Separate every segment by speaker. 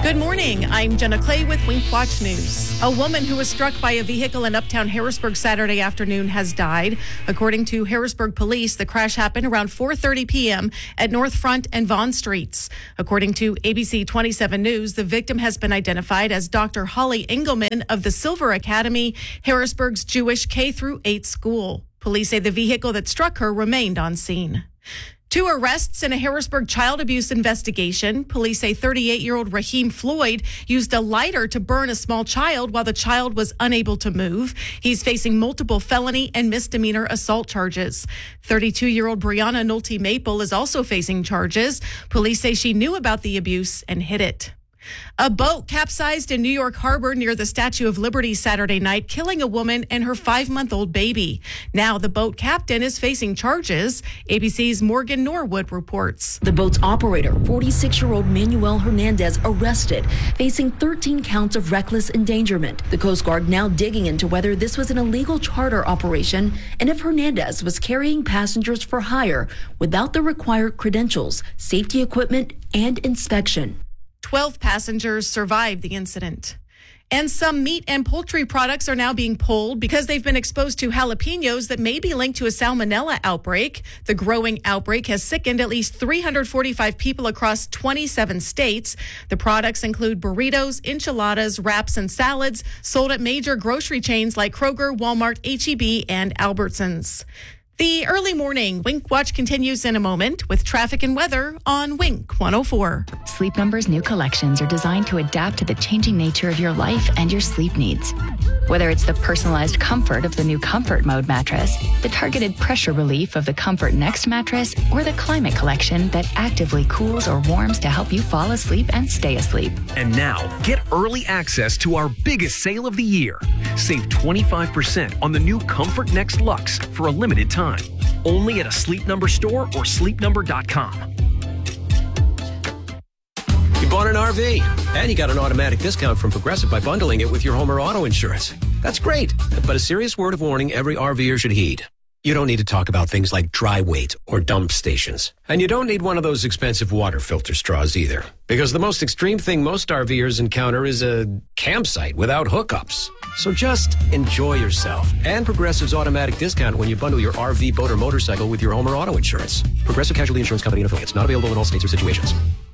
Speaker 1: Good morning. I'm Jenna Clay with Wink Watch News. A woman who was struck by a vehicle in uptown Harrisburg Saturday afternoon has died. According to Harrisburg police, the crash happened around 4:30 p.m. at North Front and Vaughn Streets. According to ABC 27 News, the victim has been identified as Dr. Holly Engelman of the Silver Academy, Harrisburg's Jewish K-8 school. Police say the vehicle that struck her remained on scene. 2 arrests in a Harrisburg child abuse investigation. Police say 38-year-old Raheem Floyd used a lighter to burn a small child while the child was unable to move. He's facing multiple felony and misdemeanor assault charges. 32-year-old Brianna Nolte Maple is also facing charges. Police say she knew about the abuse and hid it. A boat capsized in New York Harbor near the Statue of Liberty Saturday night, killing a woman and her 5-month-old baby. Now the boat captain is facing charges. ABC's Morgan Norwood reports.
Speaker 2: The boat's operator, 46-year-old Manuel Hernandez, arrested, facing 13 counts of reckless endangerment. The Coast Guard now digging into whether this was an illegal charter operation and if Hernandez was carrying passengers for hire without the required credentials, safety equipment, and inspection.
Speaker 1: 12 passengers survived the incident. And some meat and poultry products are now being pulled because they've been exposed to jalapenos that may be linked to a salmonella outbreak. The growing outbreak has sickened at least 345 people across 27 states. The products include burritos, enchiladas, wraps, and salads sold at major grocery chains like Kroger, Walmart, H-E-B, and Albertsons. The early morning Wink Watch continues in a moment with traffic and weather on Wink 104.
Speaker 3: Sleep Number's new collections are designed to adapt to the changing nature of your life and your sleep needs. Whether it's the personalized comfort of the new Comfort Mode mattress, the targeted pressure relief of the Comfort Next mattress, or the Climate Collection that actively cools or warms to help you fall asleep and stay asleep.
Speaker 4: And now, get early access to our biggest sale of the year. Save 25% on the new Comfort Next Luxe for a limited time. Only at a Sleep Number store or sleepnumber.com.
Speaker 5: You bought an RV, and you got an automatic discount from Progressive by bundling it with your home or auto insurance. That's great, but a serious word of warning every RVer should heed. You don't need to talk about things like dry weight or dump stations. And you don't need one of those expensive water filter straws either. Because the most extreme thing most RVers encounter is a campsite without hookups. So just enjoy yourself. And Progressive's automatic discount when you bundle your RV, boat, or motorcycle with your home or auto insurance. Progressive Casualty Insurance Company and affiliates. Not available in all states or situations.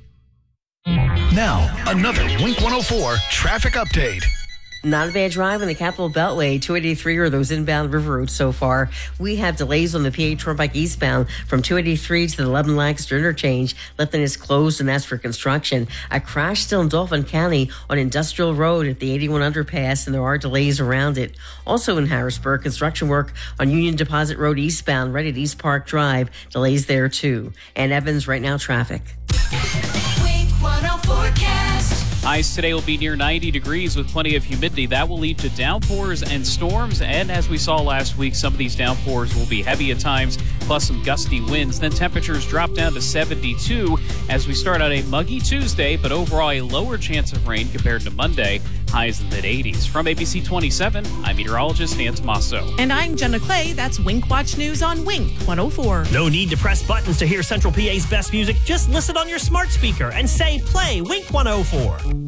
Speaker 6: Now, another Wink 104 traffic update.
Speaker 7: Not a bad drive on the Capital Beltway. 283 are those inbound river routes so far. We have delays on the PA Turnpike eastbound from 283 to the 11 Lancaster interchange. Lefton is closed, and that's for construction. A crash still in Dauphin County on Industrial Road at the 81 underpass, and there are delays around it. Also in Harrisburg, construction work on Union Deposit Road eastbound right at East Park Drive. Delays there too. And Evans, right now, traffic.
Speaker 8: Wink 104 cast.
Speaker 9: Highs today will be near 90 degrees with plenty of humidity. That will lead to downpours and storms. And as we saw last week, some of these downpours will be heavy at times, plus some gusty winds. Then temperatures drop down to 72 as we start out a muggy Tuesday, but overall a lower chance of rain compared to Monday. Highs in the mid-80s. From ABC 27, I'm meteorologist Nan Tomaso.
Speaker 1: And I'm Jenna Clay. That's Wink Watch News on Wink 104.
Speaker 10: No need to press buttons to hear Central PA's best music. Just listen on your smart speaker and say, play Wink 104.